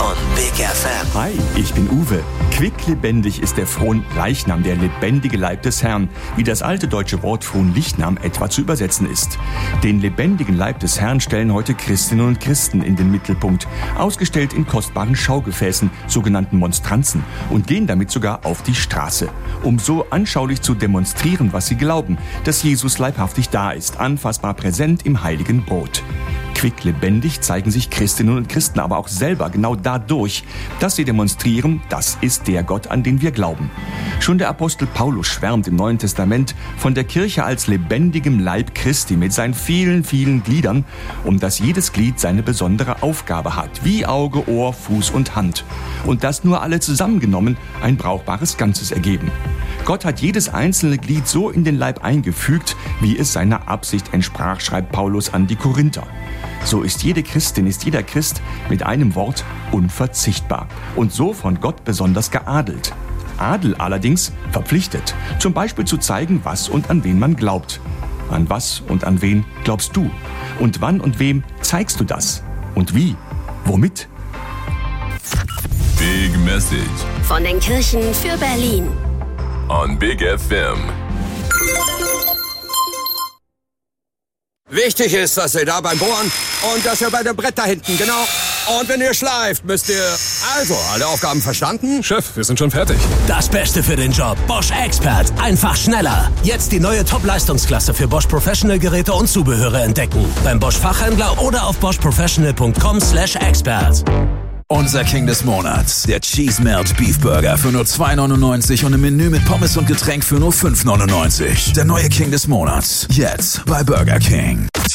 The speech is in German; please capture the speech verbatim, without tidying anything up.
on Big F M. Hi, ich bin Uwe. Quicklebendig ist der Fronleichnam, der lebendige Leib des Herrn, wie das alte deutsche Wort Fronlichnam etwa zu übersetzen ist. Den lebendigen Leib des Herrn stellen heute Christinnen und Christen in den Mittelpunkt, ausgestellt in kostbaren Schaugefäßen, sogenannten Monstranzen, und gehen damit sogar auf die Straße, um so anschaulich zu demonstrieren, was sie glauben, dass Jesus leibhaftig da ist, anfassbar präsent im heiligen Brot. Quicklebendig zeigen sich Christinnen und Christen aber auch selber genau dadurch, dass sie demonstrieren, das ist der Gott, an den wir glauben. Schon der Apostel Paulus schwärmt im Neuen Testament von der Kirche als lebendigem Leib Christi mit seinen vielen, vielen Gliedern, um dass jedes Glied seine besondere Aufgabe hat, wie Auge, Ohr, Fuß und Hand. Und dass nur alle zusammengenommen ein brauchbares Ganzes ergeben. Gott hat jedes einzelne Glied so in den Leib eingefügt, wie es seiner Absicht entsprach, schreibt Paulus an die Korinther. So ist jede Christin, ist jeder Christ mit einem Wort unverzichtbar und so von Gott besonders geadelt. Adel allerdings verpflichtet, zum Beispiel zu zeigen, was und an wen man glaubt. An was und an wen glaubst du? Und wann und wem zeigst du das? Und wie? Womit? Big Message von den Kirchen für Berlin on Big F M. Wichtig ist, dass ihr da beim Bohren und dass ihr bei dem Brett da hinten, genau. Und wenn ihr schleift, müsst ihr... Also, alle Aufgaben verstanden? Chef, wir sind schon fertig. Das Beste für den Job. Bosch Expert. Einfach schneller. Jetzt die neue Top-Leistungsklasse für Bosch Professional Geräte und Zubehöre entdecken. Beim Bosch Fachhändler oder auf bosch professional punkt com slash expert. Unser King des Monats, der Cheese Melt Beef Burger für nur zwei neunundneunzig und im Menü mit Pommes und Getränk für nur fünf neunundneunzig. Der neue King des Monats, jetzt bei Burger King.